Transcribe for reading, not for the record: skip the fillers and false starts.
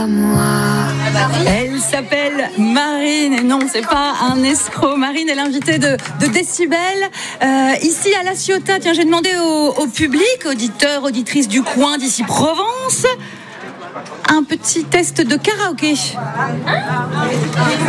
à moi. Elle s'appelle Marine, et non, c'est pas un escroc. Marine est l'invitée de Décibel, ici à La Ciotat. Tiens, j'ai demandé au public, auditeurs, auditrices du coin d'ici Provence, un petit test de karaoké.